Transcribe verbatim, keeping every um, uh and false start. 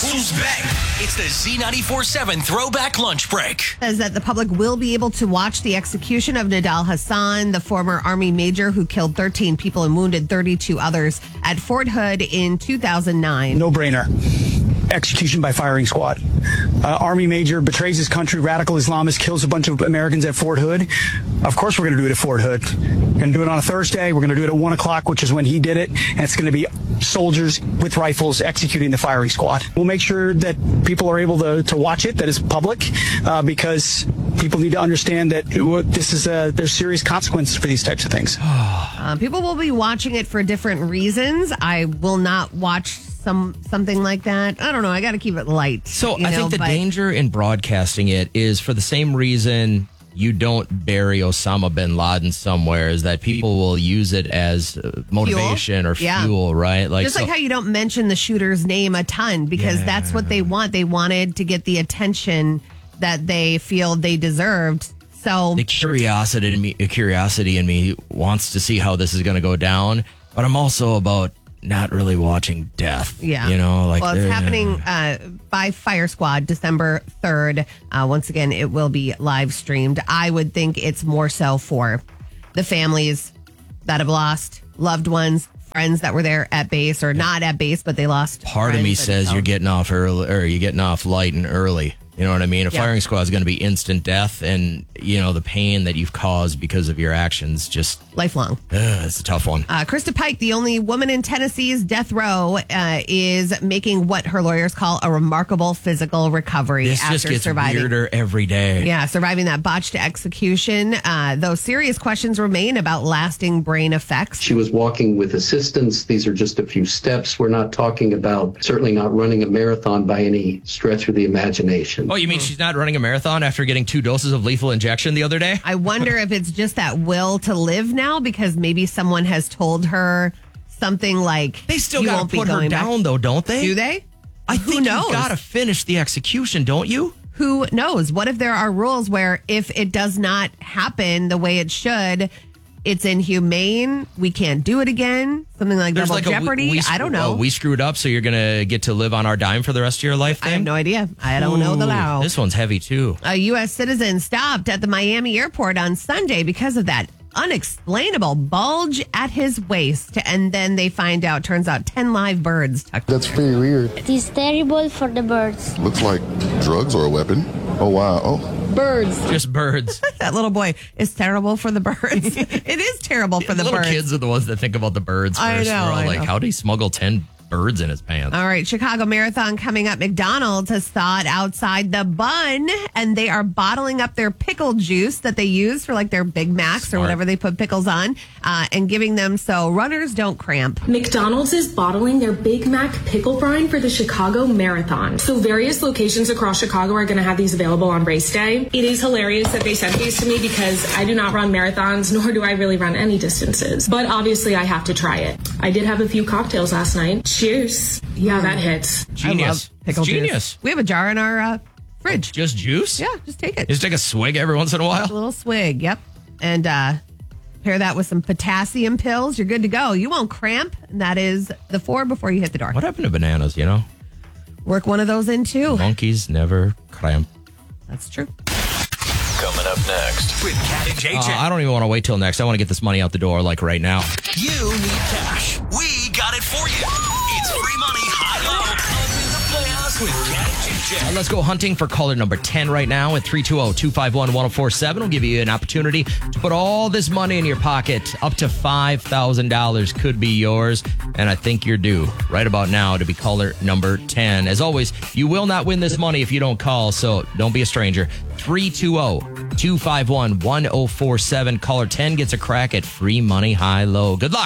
Who's back? It's the Z ninety-four seven Throwback Lunch Break. Says that the public will be able to watch the execution of Nidal Hassan, the former Army major who killed thirteen people and wounded thirty-two others at Fort Hood in two thousand nine. No brainer. Execution by firing squad. Uh, Army major betrays his country, radical Islamist, kills a bunch of Americans at Fort Hood. Of course we're going to do it at Fort Hood. We're going to do it on a Thursday. We're going to do it at one o'clock, which is when he did it. And it's going to be soldiers with rifles executing the firing squad. We'll make sure that people are able to, to watch it, that is public, uh, because people need to understand that it, this is a, there's serious consequences for these types of things. Uh, people will be watching it for different reasons. I will not watch some something like that. I don't know. I got to keep it light. So you I know, think the but- danger in broadcasting it is for the same reason you don't bury Osama bin Laden somewhere, is that people will use it as uh, motivation or Yeah. fuel, right? Like Just so, like how you don't mention the shooter's name a ton because Yeah. that's what they want. They wanted to get the attention that they feel they deserved. So the curiosity in me, curiosity in me wants to see how this is going to go down, but I'm also about not really watching death. Yeah. You know, like well, it's uh, happening uh, by Fire Squad December third. Uh, once again, it will be live streamed. I would think it's more so for the families that have lost loved ones, friends that were there at base or not at base, but they lost. Part of me friends that- says so- you're getting off early, or you're getting off light and early. You know what I mean? A Yeah. firing squad is going to be instant death, and you know the pain that you've caused because of your actions. Just lifelong. uh, it's a tough one. Uh, Krista Pike, the only woman in Tennessee's death row, uh, is making what her lawyers call a remarkable physical recovery This after just gets surviving. weirder every day. Yeah, surviving that botched execution. Uh, though serious questions remain about lasting brain effects. She was walking with assistance. These are just a few steps. We're not talking about, certainly not running a marathon by any stretch of the imagination. Oh, you mean she's not running a marathon after getting two doses of lethal injection the other day? I wonder if it's just that will to live now because maybe someone has told her something like They still you got won't to be put her going back. down, though, don't they? Do they? I Who think knows? you got to finish the execution, don't you? Who knows? What if there are rules where if it does not happen the way it should, it's inhumane, we can't do it again, something like There's double like a we- jeopardy? we, I don't know. oh, we screwed up, so you're going to get to live on our dime for the rest of your life I thing? have no idea. I don't know the Ooh, law. This one's heavy, too. A U S citizen stopped at the Miami airport on Sunday because of that unexplainable bulge at his waist. And then they find out, turns out, ten live birds. That's pretty weird. It is terrible for the birds. Looks like drugs or a weapon. Oh, wow. Oh. Birds. Just birds. That little boy is terrible for the birds. It is terrible for the Little birds. kids are the ones that think about the birds first. I know, We're all I like, know. how did he smuggle ten birds in his pants? All right, Chicago Marathon coming up. McDonald's has thawed outside the bun, and they are bottling up their pickle juice that they use for like their Big Macs Smart. or whatever they put pickles on, uh, and giving them so runners don't cramp. McDonald's is bottling their Big Mac pickle brine for the Chicago Marathon. So various locations across Chicago are going to have these available on race day. It is hilarious that they sent these to me because I do not run marathons, nor do I really run any distances. But obviously I have to try it. I did have a few cocktails last night. Cheers. Yeah, that hits. Genius. I love pickle It's juice. genius. We have a jar in our uh, fridge. Just juice? Yeah, just take it. Just take a swig every once in a while? A little swig, yep. And uh, pair that with some potassium pills. You're good to go. You won't cramp. And that is the four before you hit the door. What happened to bananas, you know? Work one of those in too. Monkeys never cramp. That's true. Coming up next with Cat and J J. Uh, I don't even want to wait till next. I want to get this money out the door, like right now. You need cash. We got it for you. It's free money, high low, up in the playoffs with Cat and J J. Uh, let's go hunting for caller number ten right now at three two zero, two five one, one zero four seven. We'll give you an opportunity to put all this money in your pocket. Up to five thousand dollars could be yours. And I think you're due right about now to be caller number ten. As always, you will not win this money if you don't call, so don't be a stranger. three two zero, two five one, one zero four seven. Caller ten gets a crack at free money high low. Good luck.